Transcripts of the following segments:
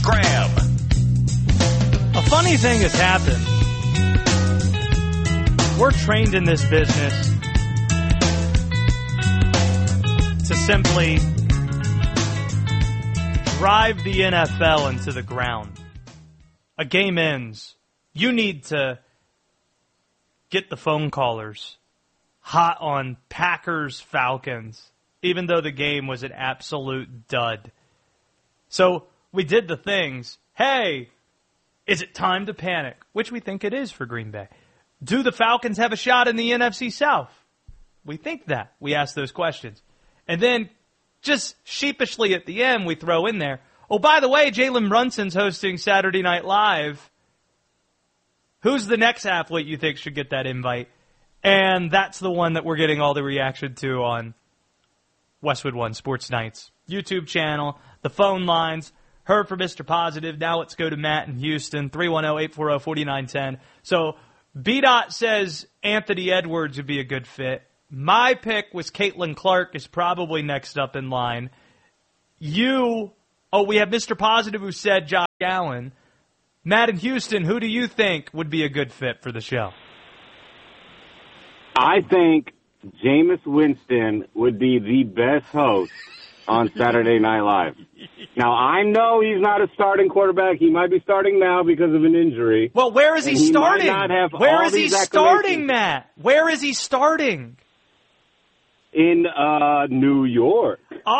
Graham. A funny thing has happened. We're trained in this business to simply drive the NFL into the ground. A game ends. You need to get the phone callers hot on Packers-Falcons, even though the game was an absolute dud. So we did the things. Hey, is it time to panic? Which we think it is for Green Bay. Do the Falcons have a shot in the NFC South? We think that. We ask those questions. And then just sheepishly at the end, we throw in there, oh, by the way, Jalen Brunson's hosting Saturday Night Live. Who's the next athlete you think should get that invite? And that's the one that we're getting all the reaction to on Westwood One Sports Nights YouTube channel, the phone lines. Heard from Mr. Positive. Now let's go to Matt in Houston, 310-840-4910. So B-Dot says Anthony Edwards would be a good fit. My pick was Caitlin Clark is probably next up in line. We have Mr. Positive who said Josh Allen. Matt in Houston, who do you think would be a good fit for the show? I think Jameis Winston would be the best host on Saturday Night Live. Now, I know he's not a starting quarterback. He might be starting now because of an injury. Well, where is he starting? Where is he starting, Matt? Where is he starting? In New York.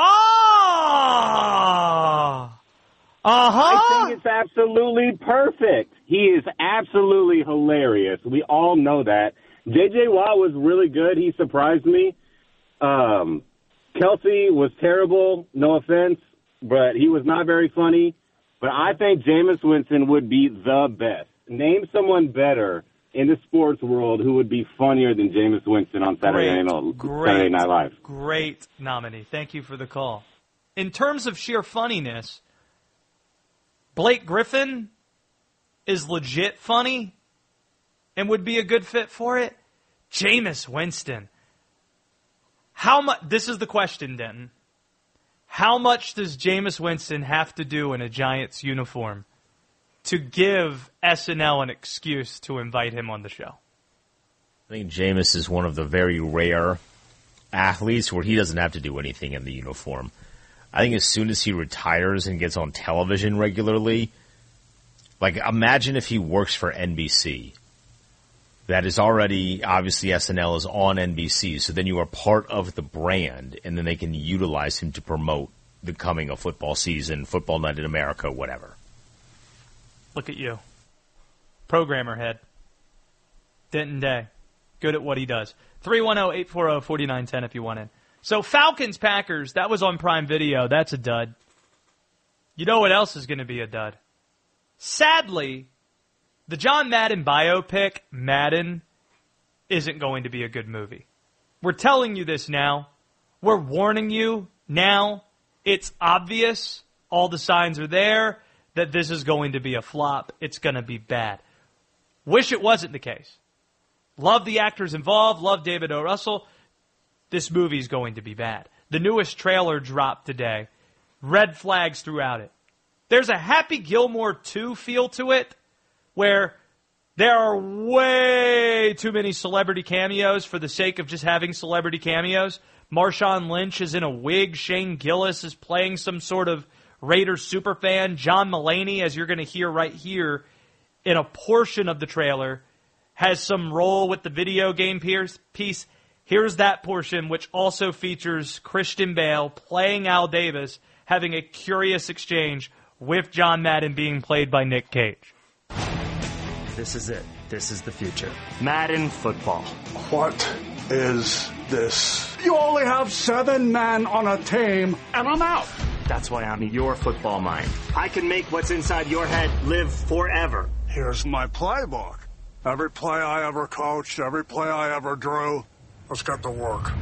Oh! I think it's absolutely perfect. He is absolutely hilarious. We all know that. J.J. Watt was really good. He surprised me. Kelsey was terrible, no offense, but he was not very funny. But I think Jameis Winston would be the best. Name someone better in the sports world who would be funnier than Jameis Winston on Saturday Night Live. Great nominee. Thank you for the call. In terms of sheer funniness, Blake Griffin is legit funny and would be a good fit for it. Jameis Winston. How much? This is the question, Denton. How much does Jameis Winston have to do in a Giants uniform to give SNL an excuse to invite him on the show? I think Jameis is one of the very rare athletes where he doesn't have to do anything in the uniform. I think as soon as he retires and gets on television regularly, like imagine if he works for NBC. That is already, obviously SNL is on NBC, so then you are part of the brand, and then they can utilize him to promote the coming of football season, Football Night in America, whatever. Look at you. Programmer head. Denton Day. Good at what he does. 310-840-4910 if you want in. So Falcons-Packers, that was on Prime Video. That's a dud. You know what else is going to be a dud? Sadly, the John Madden biopic, Madden, isn't going to be a good movie. We're telling you this now. We're warning you now. It's obvious. All the signs are there that this is going to be a flop. It's going to be bad. Wish it wasn't the case. Love the actors involved. Love David O. Russell. This movie's going to be bad. The newest trailer dropped today. Red flags throughout it. There's a Happy Gilmore 2 feel to it, where there are way too many celebrity cameos for the sake of just having celebrity cameos. Marshawn Lynch is in a wig. Shane Gillis is playing some sort of Raiders superfan. John Mulaney, as you're going to hear right here in a portion of the trailer, has some role with the video game piece. Here's that portion, which also features Christian Bale playing Al Davis, having a curious exchange with John Madden being played by Nick Cage. This is it. This is the future. Madden football. What is this? You only have 7 men on a team, and I'm out. That's why I'm your football mind. I can make what's inside your head live forever. Here's my playbook. Every play I ever coached, every play I ever drew. Let's get to work.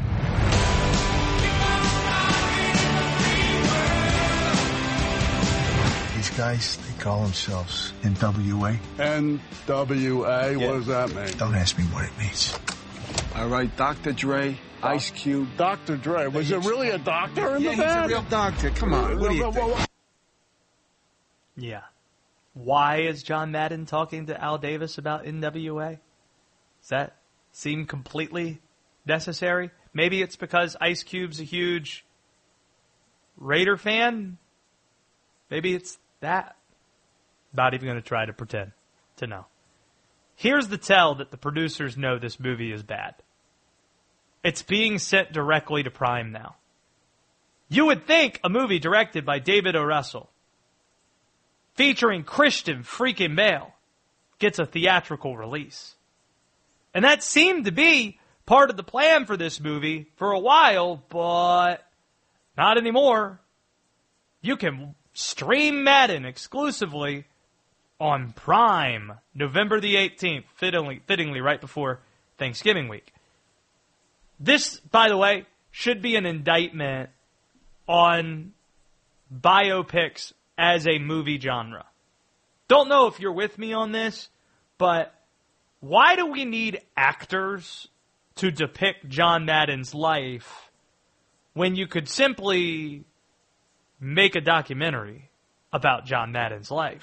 These guys, they call themselves NWA. NWA? What does that mean? Don't ask me what it means. All right, Dr. Dre, Ice Cube. Dr. Dre. Was it really a doctor in the band? He's a real doctor. Come on. What do you think? Yeah. Why is John Madden talking to Al Davis about NWA? Does that seem completely necessary? Maybe it's because Ice Cube's a huge Raider fan. Maybe it's that. Not even going to try to pretend to know. Here's the tell that the producers know this movie is bad. It's being sent directly to Prime now. You would think a movie directed by David O. Russell, featuring Christian freaking Bale, gets a theatrical release. And that seemed to be part of the plan for this movie for a while, but not anymore. You can stream Madden exclusively on Prime, November the 18th, fittingly right before Thanksgiving week. This, by the way, should be an indictment on biopics as a movie genre. Don't know if you're with me on this, but why do we need actors to depict John Madden's life when you could simply make a documentary about John Madden's life?